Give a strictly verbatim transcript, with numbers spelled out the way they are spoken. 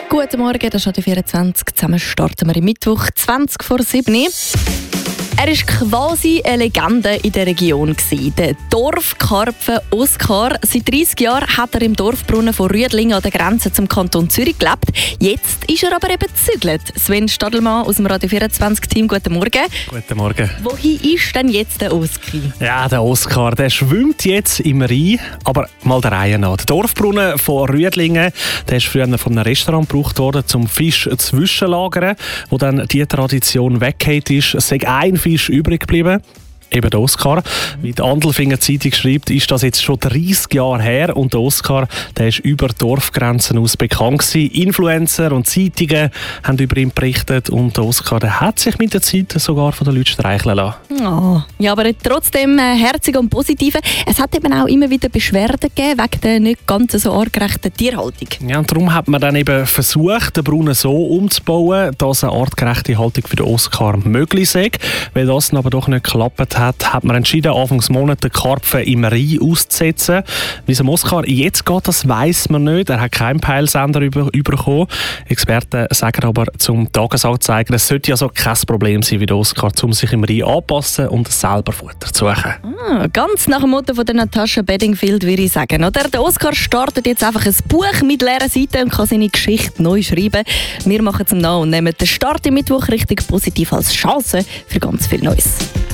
Guten Morgen, das ist Radio vierundzwanzig. Zusammen starten wir am Mittwoch, zwanzig vor sieben. Er war quasi eine Legende in der Region. Der Dorfkarpfen Oskar. Seit dreissig Jahren hat er im Dorfbrunnen von Rüdlingen an der Grenze zum Kanton Zürich gelebt. Jetzt ist er aber eben gezügelt. Sven Stadelmann aus dem Radio vierundzwanzig-Team, guten Morgen. Guten Morgen. Wohin ist denn jetzt der Oskar? Ja, der Oskar, der schwimmt jetzt im Rhein, aber mal der Reihe nach. Der Dorfbrunnen von Rüdlingen, der ist früher von einem Restaurant gebraucht worden, zum Fisch zwischenlagern. Wo dann die Tradition weggeht ist, es sei ein Fisch übrig geblieben. Eben der Oskar. Wie die Andelfinger Zeitung schreibt, ist das jetzt schon dreissig Jahre her und der Oskar, der ist über Dorfgrenzen aus bekannt gewesen. Influencer und Zeitungen haben über ihn berichtet und der Oskar, der hat sich mit der Zeit sogar von den Leuten streicheln lassen. Oh, ja, aber trotzdem äh, herzig und positiv. Es hat eben auch immer wieder Beschwerden gegeben wegen der nicht ganz so artgerechten Tierhaltung. Ja, und darum hat man dann eben versucht, den Brunnen so umzubauen, dass eine artgerechte Haltung für den Oskar möglich sei. Weil das dann aber doch nicht geklappt hat, hat man entschieden, Anfangs Monat den Karpfen im Rhein auszusetzen. Wie es dem Oskar jetzt geht, das weiss man nicht. Er hat keinen Peilsender über, bekommen. Experten sagen aber zum Tagesanzeiger, es sollte ja so kein Problem sein wie der Oskar, um sich im Rhein anpassen und selber Futter zu suchen. Ah, ganz nach dem Motto von der Natascha Bedingfield würde ich sagen. Oder? Der Oskar startet jetzt einfach ein Buch mit leeren Seiten und kann seine Geschichte neu schreiben. Wir machen es nach und nehmen den Start im Mittwoch richtig positiv als Chance für ganz viel Neues.